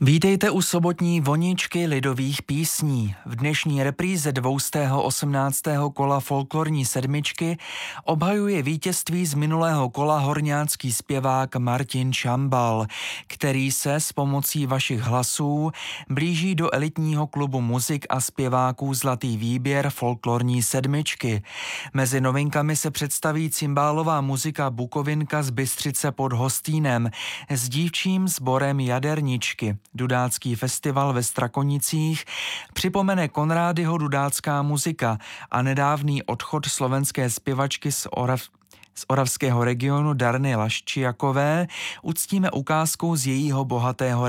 Vítejte u sobotní voničky lidových písní. V dnešní repríze 218. kola folklorní sedmičky obhajuje vítězství z minulého kola horňácký zpěvák Martin Šambal, který se s pomocí vašich hlasů blíží do elitního klubu muzik a zpěváků Zlatý výběr folklorní sedmičky. Mezi novinkami se představí cymbálová muzika Bukovinka z Bystřice pod Hostýnem s dívčím sborem Jaderničky. Dudácký festival ve Strakonicích připomene Konrádyho dudácká muzika a nedávný odchod slovenské zpěvačky z oravského regionu Darny Laščiakové uctíme ukázkou z jejího bohatého